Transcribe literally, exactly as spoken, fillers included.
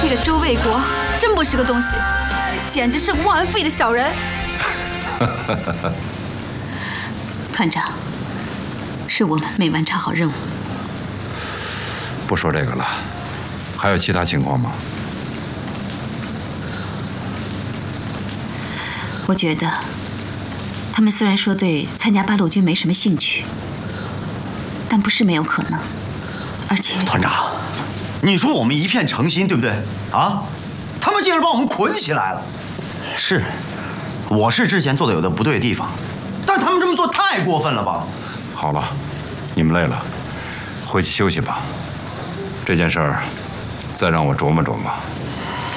个周卫国真不是个东西，简直是个忘恩负义的小人。 团长，是我们没完成好任务。 不说这个了，还有其他情况吗？ 我觉得，他们虽然说对参加八路军没什么兴趣，但不是没有可能。而且， 团长，你说我们一片诚心，对不对？啊，他们竟然把我们捆起来了。是，我是之前做的有的不对的地方，但他们这么做太过分了吧？ 好了，你们累了，回去休息吧。这件事儿，再让我琢磨琢磨。